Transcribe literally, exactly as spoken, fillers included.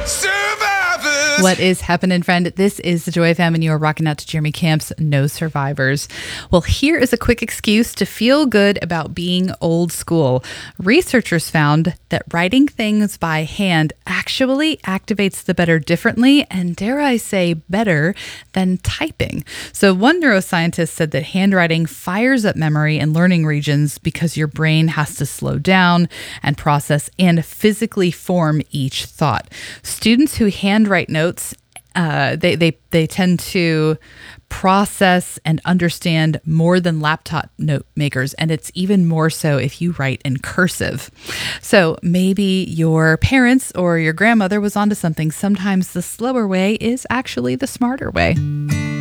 Survivors. What is happening, friend? This is the Joy F M, and you are rocking out to Jeremy Camp's No Survivors. Well, here is a quick excuse to feel good about being old school. Researchers found that writing things by hand actually activates the better differently, and dare I say, better than typing. So one neuroscientist said that handwriting fires up memory and learning regions because your brain has to slow down and process and physically form each thought. Students who handwrite notes, uh, they, they, they tend to process and understand more than laptop note makers. And it's even more so if you write in cursive. So maybe your parents or your grandmother was onto something. Sometimes the slower way is actually the smarter way.